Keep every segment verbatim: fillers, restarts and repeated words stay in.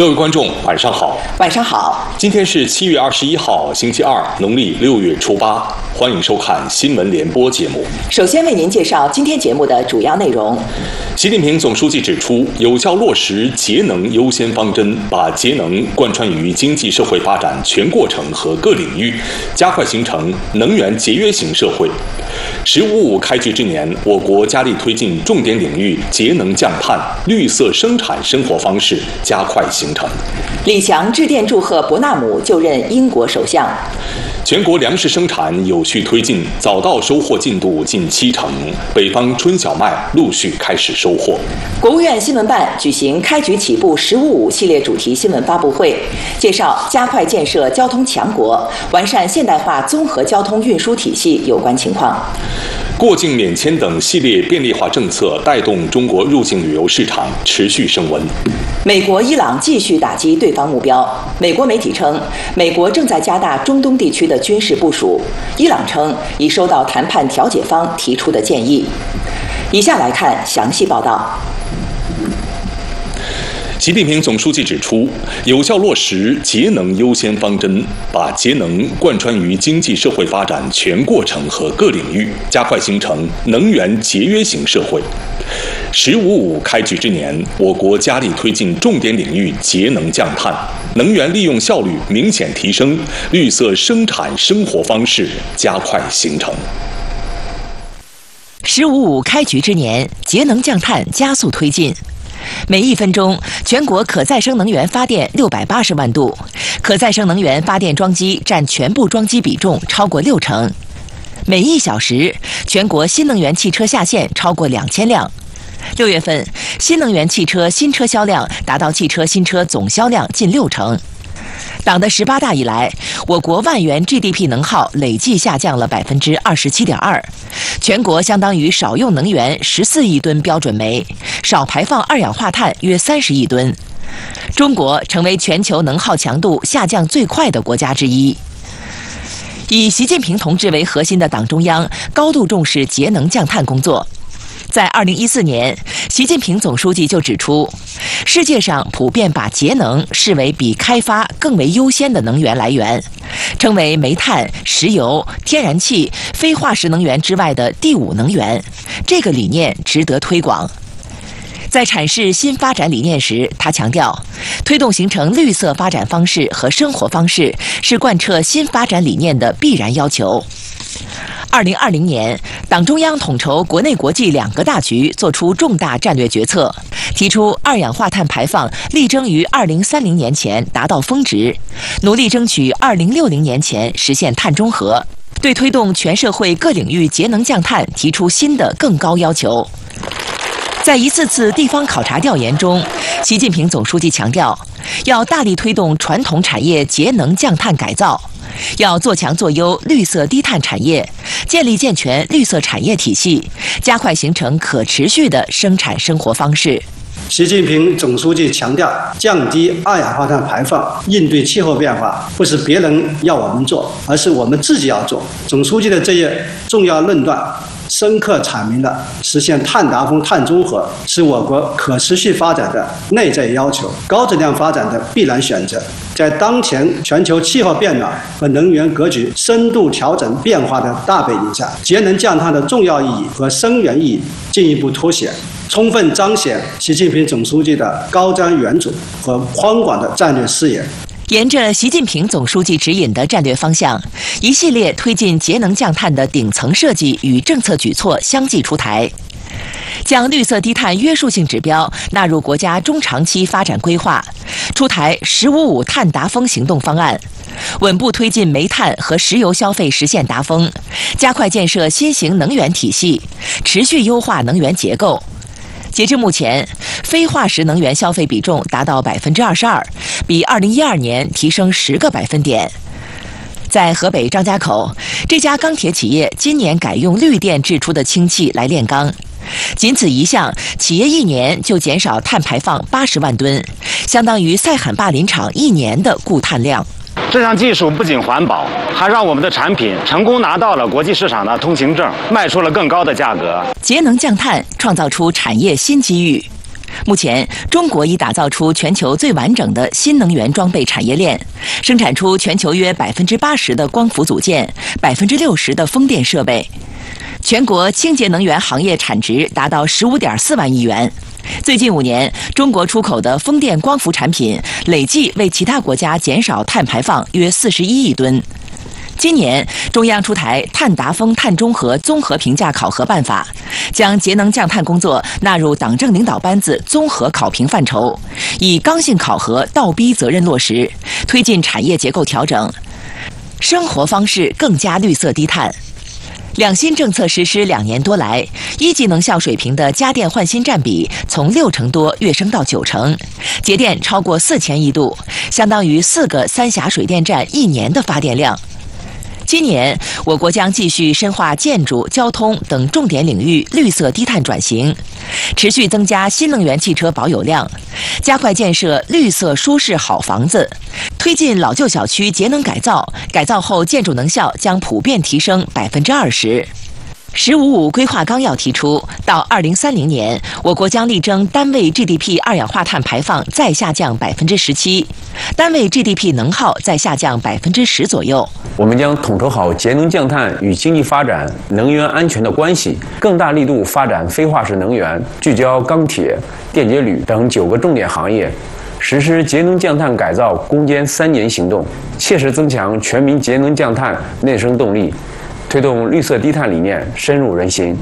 各位观众，晚上好。 晚上好。 今天是七月二十一号，星期二，农历六月初八。欢迎收看新闻联播节目。 首先为您介绍今天节目的主要内容。 习近平总书记指出，有效落实节能优先方针，把节能贯穿于经济社会发展全过程和各领域，加快形成能源节约型社会。十五五开局之年，我国加力推进重点领域节能降碳、绿色生产生活方式加快形成。 李强致电祝贺伯纳姆就任英国首相。 全国粮食生产有序推进，早稻收获进度近七成，北方春小麦陆续开始收获。 国务院新闻办举行开局起步十五五系列主题新闻发布会，介绍加快建设交通强国、完善现代化综合交通运输体系有关情况。 过境免签等系列便利化政策带动中国入境旅游市场持续升温。 美国、伊朗继续打击对方目标。美国媒体称，美国正在加大中东地区的军事部署。伊朗称已收到谈判调解方提出的建议。以下来看详细报道。 习近平总书记指出，有效落实节能优先方针，把节能贯穿于经济社会发展全过程和各领域，加快形成能源节约型社会。十五五开局之年，我国加力推进重点领域节能降碳，能源利用效率明显提升，绿色生产生活方式加快形成。 十五五开局之年，节能降碳加速推进。每一分钟，全国可再生能源发电六百八十万度，可再生能源发电装机占全部装机比重超过六成。每一小时，全国新能源汽车下线超过两千辆。六月份，新能源汽车新车销量达到汽车新车总销量近六成。党的十八大以来，我国万元 G D P 能耗累计下降了百分之二十七点二，全国相当于少用能源十四亿吨标准煤，少排放二氧化碳约三十亿吨。中国成为全球能耗强度下降最快的国家之一。以习近平同志为核心的党中央高度重视节能降碳工作。在二零一四年，习近平总书记就指出，世界上普遍把节能视为比开发更为优先的能源来源，称为煤炭、石油、天然气、非化石能源之外的第五能源。这个理念值得推广。在阐释新发展理念时，他强调，推动形成绿色发展方式和生活方式是贯彻新发展理念的必然要求。二零二零年，党中央统筹国内国际两个大局，作出重大战略决策，提出二氧化碳排放力争于二零三零年前达到峰值，努力争取二零六零年前实现碳中和，对推动全社会各领域节能降碳提出新的更高要求。在一次次地方考察调研中，习近平总书记强调，要大力推动传统产业节能降碳改造，要做强做优绿色低碳产业，建立健全绿色产业体系，加快形成可持续的生产生活方式。 习近平总书记强调，降低二氧化碳排放、应对气候变化，不是别人要我们做，而是我们自己要做。总书记的这一重要论断，深刻阐明了实现碳达峰、碳中和是我国可持续发展的内在要求、高质量发展的必然选择。在当前全球气候变暖和能源格局深度调整变化的大背景下，节能降碳的重要意义和深远意义进一步凸显，充分彰显习近平总书记的高瞻远瞩和宽广的战略视野。 沿着习近平总书记指引的战略方向，一系列推进节能降碳的顶层设计与政策举措相继出台，将绿色低碳约束性指标纳入国家中长期发展规划，出台“十五五”碳达峰行动方案，稳步推进煤炭和石油消费实现达峰，加快建设新型能源体系，持续优化能源结构。截至目前，非化石能源消费比重达到百分之二十二，比二零一二年提升十个百分点。在河北张家口，这家钢铁企业今年改用绿电制出的氢气来炼钢，仅此一项，企业一年就减少碳排放八十万吨，相当于塞罕坝林场一年的固碳量。 这项技术不仅环保，还让我们的产品成功拿到了国际市场的通行证，卖出了更高的价格。 节能降碳创造出产业新机遇。 目前，中国已打造出全球最完整的新能源装备产业链，生产出全球约百分之八十的光伏组件，百分之六十的风电设备。全国清洁能源行业产值达到十五点四万亿元。最近五年，中国出口的风电光伏产品累计为其他国家减少碳排放约四十一亿吨。今年，中央出台碳达峰、碳中和综合评价考核办法，将节能降碳工作纳入党政领导班子综合考评范畴，以刚性考核倒逼责任落实，推进产业结构调整，生活方式更加绿色低碳。两新政策实施两年多来，一级能效水平的家电换新占比从六成多跃升到九成，节电超过四千亿度，相当于四个三峡水电站一年的发电量。今年，我国将继续深化建筑、交通等重点领域绿色低碳转型，持续增加新能源汽车保有量，加快建设绿色舒适好房子，推进老旧小区节能改造，改造后建筑能效将普遍提升百分之二十。“十五五”规划纲要提出，到二零三零年，我国将力争单位 G D P 二氧化碳排放再下降百分之十七，单位 G D P 能耗再下降百分之十左右。 我们将统筹好节能降碳与经济发展、能源安全的关系，更大力度发展非化石能源，聚焦钢铁、电解铝等九个重点行业，实施节能降碳改造攻坚三年行动，切实增强全民节能降碳内生动力，推动绿色低碳理念深入人心。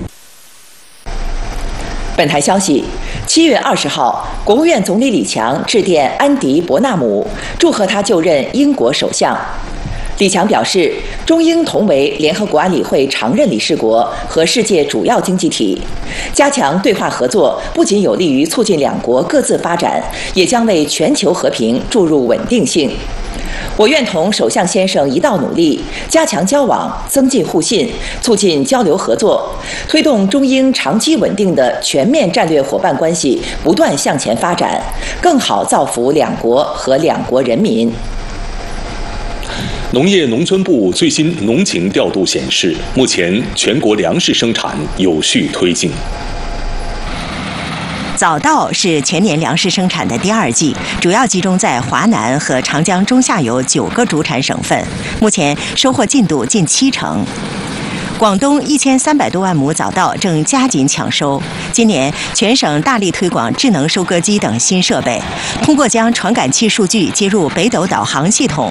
本台消息，七月二十号，国务院总理李强致电安迪·伯纳姆，祝贺他就任英国首相。李强表示，中英同为联合国安理会常任理事国和世界主要经济体，加强对话合作不仅有利于促进两国各自发展，也将为全球和平注入稳定性。我愿同首相先生一道努力，加强交往，增进互信，促进交流合作，推动中英长期稳定的全面战略伙伴关系不断向前发展，更好造福两国和两国人民。 农业农村部最新农情调度显示，目前全国粮食生产有序推进。 早稻是全年粮食生产的第二季，主要集中在华南和长江中下游九个主产省份，目前收获进度近七成。广东一千三百多万亩早稻正加紧抢收。今年全省大力推广智能收割机等新设备，通过将传感器数据接入北斗导航系统，